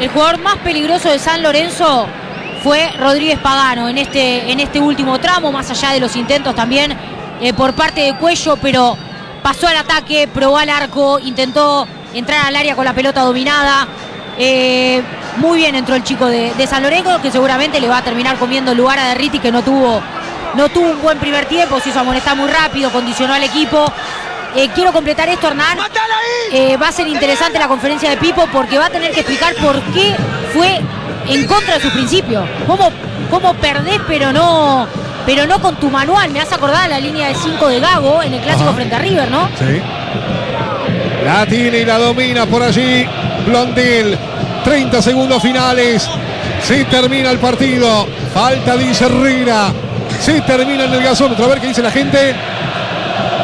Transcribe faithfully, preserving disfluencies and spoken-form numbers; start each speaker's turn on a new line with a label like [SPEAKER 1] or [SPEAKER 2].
[SPEAKER 1] el jugador más peligroso de San Lorenzo fue Rodríguez Pagano en este, en este último tramo, más allá de los intentos también eh, por parte de Cuello, pero pasó al ataque, probó al arco, intentó entrar al área con la pelota dominada. Eh, muy bien entró el chico de, de San Lorenzo, que seguramente le va a terminar comiendo lugar a Derriti, que no tuvo, no tuvo un buen primer tiempo, se hizo amonestar muy rápido, condicionó al equipo. Eh, quiero completar esto, Hernán. Eh, va a ser interesante la conferencia de Pipo porque va a tener que explicar por qué fue en contra de sus principios. Cómo, cómo perdés, pero no, pero no con tu manual. Me has acordado la línea de cinco de Gago en el clásico Ajá. frente a River, ¿no?
[SPEAKER 2] Sí. La tiene y la domina por allí Blondel. treinta segundos finales. Se termina el partido. Falta, dice Herrera. Se termina en el gasómetro. A ver qué dice la gente.